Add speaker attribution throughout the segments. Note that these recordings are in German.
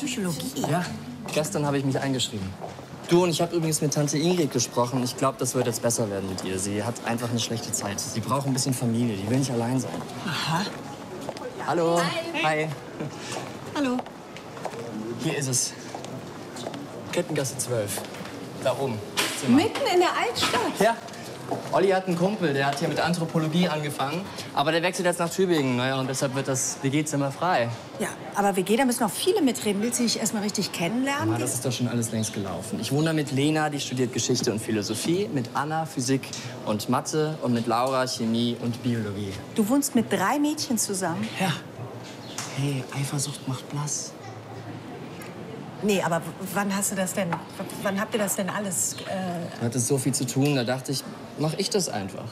Speaker 1: Psychologie?
Speaker 2: Ja, gestern habe ich mich eingeschrieben. Du, und ich habe übrigens mit Tante Ingrid gesprochen. Ich glaube, das wird jetzt besser werden mit ihr. Sie hat einfach eine schlechte Zeit. Sie braucht ein bisschen Familie. Die will nicht allein sein.
Speaker 1: Aha.
Speaker 2: Hallo.
Speaker 1: Hi.
Speaker 2: Hi.
Speaker 1: Hallo.
Speaker 2: Hier ist es. Kettengasse 12. Da oben. Zimmer.
Speaker 1: Mitten in der Altstadt?
Speaker 2: Ja. Olli hat einen Kumpel, der hat hier mit Anthropologie angefangen. Aber der wechselt jetzt nach Tübingen. Naja, und deshalb wird das WG-Zimmer frei.
Speaker 1: Ja, aber WG, da müssen noch viele mitreden. Willst du dich erst mal richtig kennenlernen?
Speaker 2: Ja, das ist doch schon alles längst gelaufen. Ich wohne da mit Lena, die studiert Geschichte und Philosophie, mit Anna Physik und Mathe und mit Laura Chemie und Biologie.
Speaker 1: Du wohnst mit 3 Mädchen zusammen?
Speaker 2: Ja. Hey, Eifersucht macht blass.
Speaker 1: Nee, aber wann hast du das denn? Wann habt ihr das denn alles?
Speaker 2: Du hattest so viel zu tun, da dachte ich, mach ich das einfach.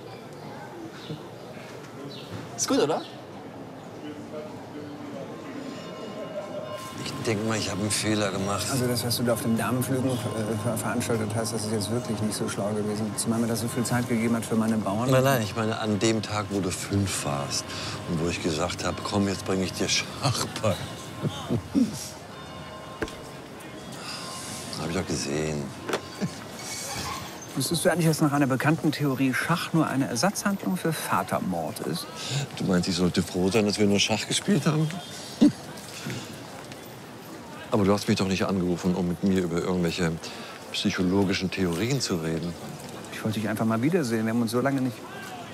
Speaker 2: Ist gut, oder?
Speaker 3: Ich denke mal, ich habe einen Fehler gemacht.
Speaker 4: Also das, was du da auf dem Damenflügen veranstaltet hast, das ist jetzt wirklich nicht so schlau gewesen. Zumal mir das so viel Zeit gegeben hat für meine Bauern.
Speaker 3: Nein, nein, ich meine an dem Tag, wo du 5 warst und wo ich gesagt habe, komm, jetzt bringe ich dir Schach bei. Habe ich auch gesehen.
Speaker 4: Wusstest du eigentlich, dass nach einer bekannten Theorie Schach nur eine Ersatzhandlung für Vatermord ist?
Speaker 3: Du meinst, ich sollte froh sein, dass wir nur Schach gespielt haben? Aber du hast mich doch nicht angerufen, um mit mir über irgendwelche psychologischen Theorien zu reden.
Speaker 4: Ich wollte dich einfach mal wiedersehen. Wir haben uns so lange nicht...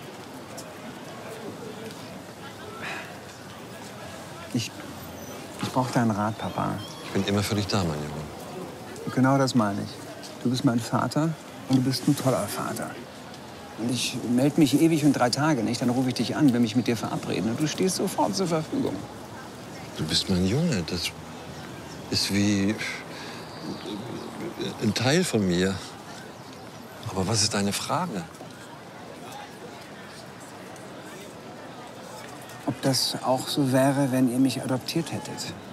Speaker 4: Ich brauche deinen Rat, Papa.
Speaker 3: Ich bin immer für dich da, mein Junge.
Speaker 4: Genau das meine ich. Du bist mein Vater und du bist ein toller Vater. Und ich melde mich ewig und 3 Tage nicht. Dann rufe ich dich an, will mich mit dir verabreden. Und du stehst sofort zur Verfügung.
Speaker 3: Du bist mein Junge. Das ist wie ein Teil von mir. Aber was ist deine Frage?
Speaker 4: Ob das auch so wäre, wenn ihr mich adoptiert hättet?